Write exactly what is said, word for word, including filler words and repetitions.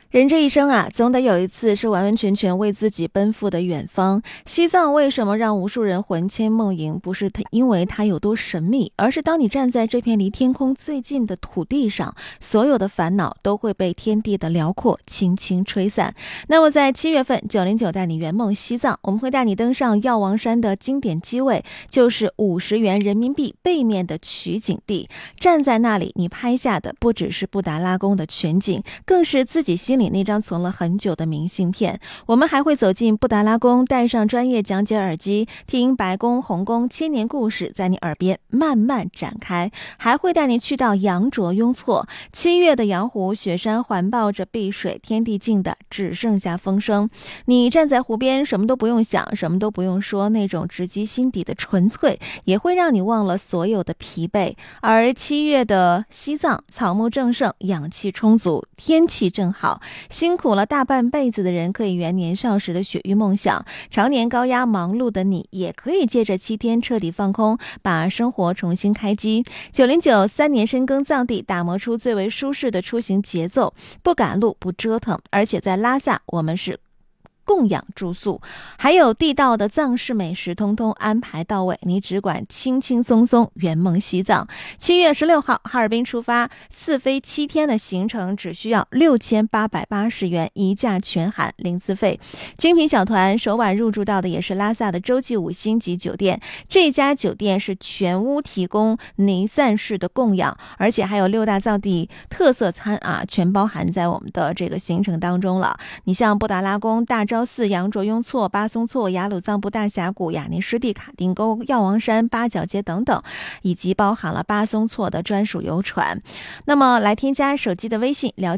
人这一生啊，总得有一次是完完全全为自己奔赴的远方。西藏为什么让无数人魂牵梦萦？不是它因为它有多神秘，而是当你站在这片离天空最近的土地上，所有的烦恼都会被天地的辽阔轻轻吹散。那么在七月份，九零九带你圆梦西藏，我们会带你登上药王山的经典机位，就是五十元人民币背面的取景地。站在那里，你拍下的不只是布达拉宫的全景，更是自己心里那张存了很久的明信片。我们还会走进布达拉宫，戴上专业讲解耳机，听白宫红宫千年故事在你耳边慢慢展开，还会带你去到羊卓雍措。七月的羊湖，雪山环抱着碧水，天地静的只剩下风声。你站在湖边，什么都不用想，什么都不用说，那种直击心底的纯粹也会让你忘了所有的疲惫。而七月的西藏，草木正盛，氧气充足，天气正好，辛苦了大半辈子的人可以圆年少时的雪域梦想，常年高压忙碌的你也可以借着七天彻底放空，把生活重新开机。九零九三年深耕藏地，打磨出最为舒适的出行节奏，不赶路不折腾，而且在拉萨我们是供养住宿，还有地道的藏式美食通通安排到位，你只管轻轻松松圆梦西藏。七月十六号哈尔滨出发，四飞七天的行程只需要六千八百八十元，一价全含零自费。精品小团首晚入住到的也是拉萨的洲际五星级酒店，这家酒店是全屋提供尼散式的供养，而且还有六大藏地特色餐啊，全包含在我们的这个行程当中了。你像布达拉宫、大昭寺、羊卓雍措、巴松措、雅鲁藏布大峡谷、雅尼湿地、卡丁沟、药王山、八角街等等，以及包含了巴松措的专属游船。那么来添加手机的微信了解